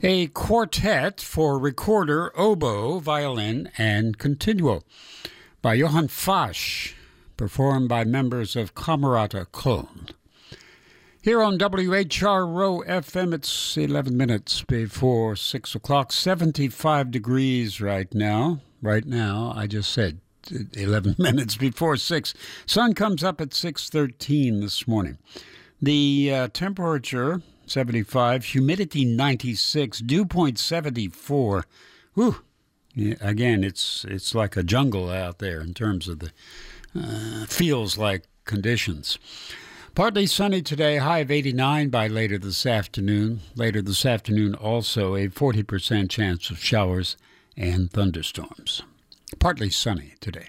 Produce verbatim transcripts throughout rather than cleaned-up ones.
A quartet for recorder, oboe, violin, and continuo by Johann Fasch, performed by members of Camerata Köln. Here on W H R O F M, it's eleven minutes before six o'clock, seventy-five degrees right now. Right now, I just said eleven minutes before six. Sun comes up at six thirteen this morning. The uh, temperature, seventy-five, humidity ninety-six, dew point seventy-four. Whew. Yeah, again, it's it's like a jungle out there in terms of the uh, feels like conditions. Partly sunny today, high of eighty-nine by later this afternoon. Later this afternoon, also a forty percent chance of showers and thunderstorms. Partly sunny today.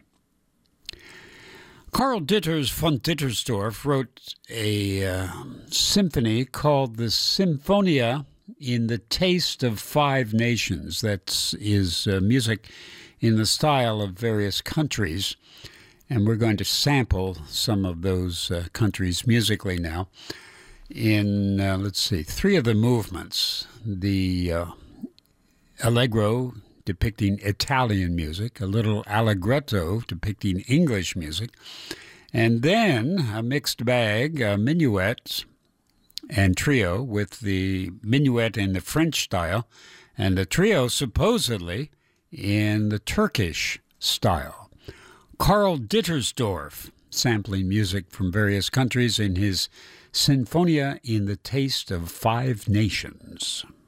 Karl Ditters von Dittersdorf wrote a uh, symphony called the Symphonia in the Taste of Five Nations. That is uh, music in the style of various countries. And we're going to sample some of those uh, countries musically now in, uh, let's see, three of the movements. The uh, Allegro, depicting Italian music, a little Allegretto depicting English music, and then a mixed bag, a minuet and trio with the minuet in the French style and the trio supposedly in the Turkish style. Karl Dittersdorf, sampling music from various countries in his Sinfonia in the Taste of Five Nations.